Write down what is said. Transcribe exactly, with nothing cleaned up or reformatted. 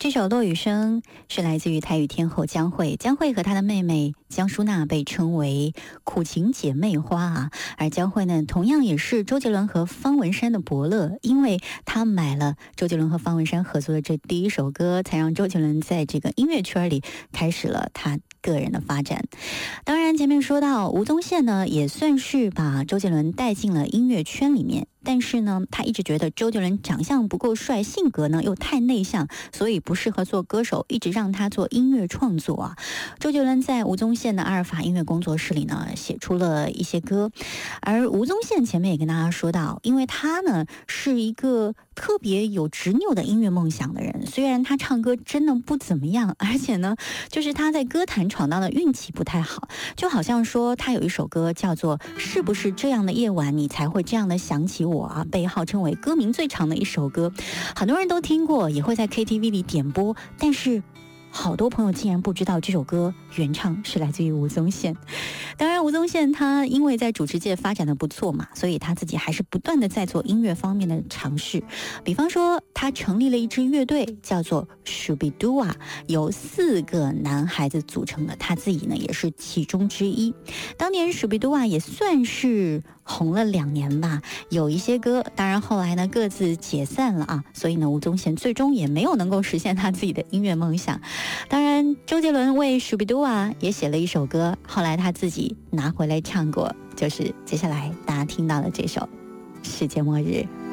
这首《落雨声》是来自于台语天后江蕙，江蕙和她的妹妹江淑娜被称为苦情姐妹花啊。而江蕙呢，同样也是周杰伦和方文山的伯乐，因为她买了周杰伦和方文山合作的这第一首歌，才让周杰伦在这个音乐圈里开始了他个人的发展。当然前面说到吴宗宪呢，也算是把周杰伦带进了音乐圈里面，但是呢他一直觉得周杰伦长相不够帅，性格呢又太内向，所以不适合做歌手，一直让他做音乐创作啊。周杰伦在吴宗宪的阿尔法音乐工作室里呢写出了一些歌，而吴宗宪前面也跟大家说到，因为他呢是一个特别有执拗的音乐梦想的人，虽然他唱歌真的不怎么样，而且呢就是他在歌坛闯荡的运气不太好，就好像说他有一首歌叫做是不是这样的夜晚你才会这样的想起我啊，被号称为歌名最长的一首歌，很多人都听过，也会在 K T V 里点播，但是好多朋友竟然不知道这首歌原唱是来自于吴宗宪。当然吴宗宪他因为在主持界发展的不错嘛，所以他自己还是不断的在做音乐方面的尝试，比方说他成立了一支乐队叫做 Shubidua， 由四个男孩子组成的，他自己呢也是其中之一。当年 Shubidua 也算是红了两年吧，有一些歌，当然后来呢各自解散了啊，所以呢吴宗宪最终也没有能够实现他自己的音乐梦想。当然周杰伦为 Shubidua 也写了一首歌，后来他自己拿回来唱过，就是接下来大家听到的这首《世界末日》。